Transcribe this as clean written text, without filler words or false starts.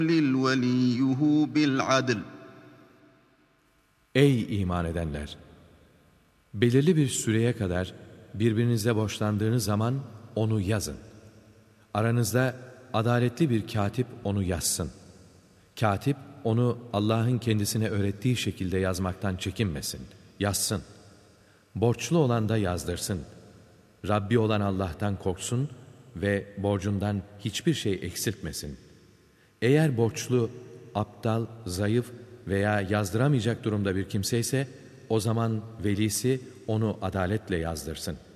وَلِيُّهُ بِالْعَدْلِ. Ey iman edenler! Belirli bir süreye kadar birbirinize borçlandığınız zaman onu yazın. Aranızda adaletli bir katip onu yazsın. Katip onu Allah'ın kendisine öğrettiği şekilde yazmaktan çekinmesin, yazsın. Borçlu olan da yazdırsın. Rabbi olan Allah'tan korksun ve borcundan hiçbir şey eksiltmesin. Eğer borçlu, aptal, zayıf veya yazdıramayacak durumda bir kimse ise o zaman velisi onu adaletle yazdırsın.